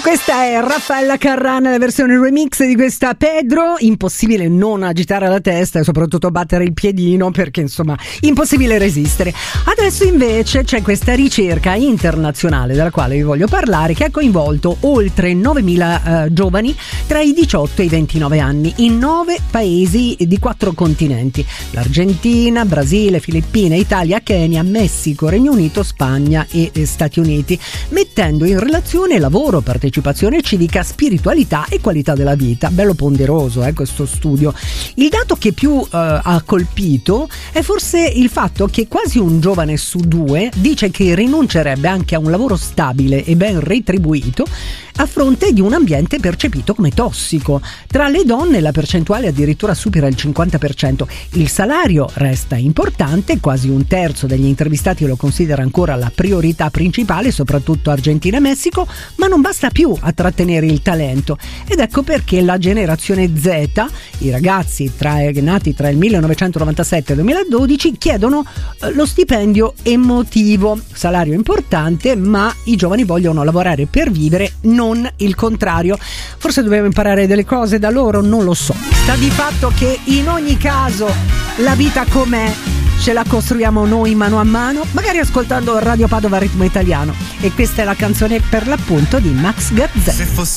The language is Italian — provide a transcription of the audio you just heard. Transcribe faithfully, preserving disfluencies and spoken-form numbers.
Questa è Raffaella Carrà nella versione remix di questa Pedro. Impossibile non agitare la testa e soprattutto battere il piedino, perché insomma impossibile resistere. Adesso invece c'è questa ricerca internazionale della quale vi voglio parlare, che ha coinvolto oltre novemila eh, giovani tra i diciotto e i ventinove anni in nove paesi di quattro continenti: l'Argentina, Brasile, Filippine, Italia, Kenya, Messico, Regno Unito, Spagna e eh, Stati Uniti, mettendo in relazione lavoro, partecipazione civica, spiritualità e qualità della vita. Bello ponderoso eh, questo studio. Il dato che più eh, ha colpito è forse il fatto che quasi un giovane su due dice che rinuncerebbe anche a un lavoro stabile e ben retribuito a fronte di un ambiente percepito come tossico. Tra le donne la percentuale addirittura supera il cinquanta per cento. Il salario resta importante, quasi un terzo degli intervistati lo considera ancora la priorità principale, soprattutto Argentina e Messico, ma non basta più a trattenere il talento. Ed ecco perché la generazione Z, i ragazzi tra, nati tra il millenovecentonovantasette e il duemiladodici, chiedono eh, lo stipendio emotivo. Salario importante, ma i giovani vogliono lavorare per vivere, non il contrario. Forse dobbiamo imparare delle cose da loro, non lo so. Sta di fatto che in ogni caso la vita com'è ce la costruiamo noi mano a mano, magari ascoltando Radio Padova Ritmo Italiano, e questa è la canzone per l'appunto di Max Gazzè.